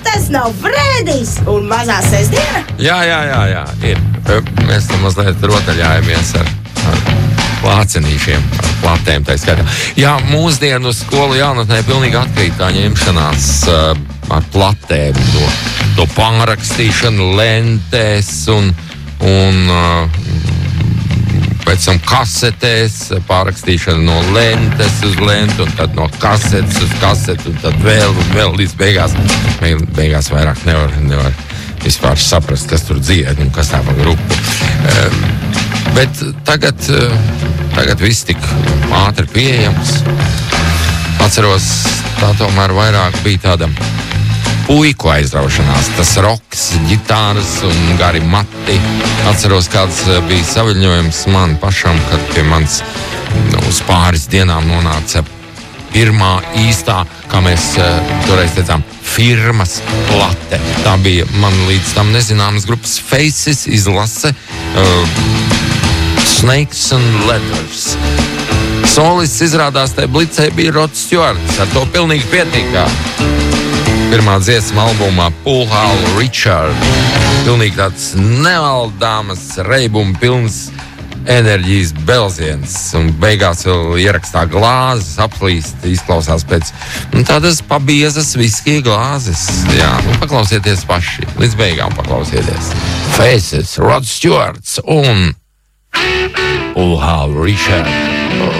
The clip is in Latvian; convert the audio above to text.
tas nav Fredijs un mazā sestdiena? Jā, ir. Mēs tam mazliet rotaļājamies ar plācenīšiem, ar platēm tā skaitā. Jā, mūsdienu skolu jaunatnē pilnīgi atkrīt tā ņemšanās ar platēm, to pārrakstīšanu lentēs un pēc tam kasetēs, pārrakstīšana no lentes uz lentu, un tad no kasetes uz kaseti, un tad vēl līdz beigās vairāk nevar vispār saprast, kas tur dzied un kas tā pa grupu. Bet tagad viss tik ātri pieejams. Atceros, tā tomēr vairāk bija tāda puiku aizraušanās, tas roks, ģitāras un gari mati. Atceros, kāds bija saviļņojums man pašam, kad pie manis uz pāris dienām nonāca pirmā īstā, kā mēs toreiz teicām, firmas plate. Tā bija man līdz tam nezināmas grupas Faces izlase Snakes and Letters. Solists izrādās tajā blicē bija Rod Stewarts, ar to pilnīgi pietikā. Pirmā dziesma albumā Pool Hall Richard. Pilnīgi tāds nevaldāmas reibuma pilns enerģijas belziens. Un beigās vēl ierakstā glāzes, aplīst, izklausās pēc tādas pabiezas viskija glāzes. Jā, paklausieties paši. Līdz beigām paklausieties. Faces, Rod Stewarts un Pool Hall Richard.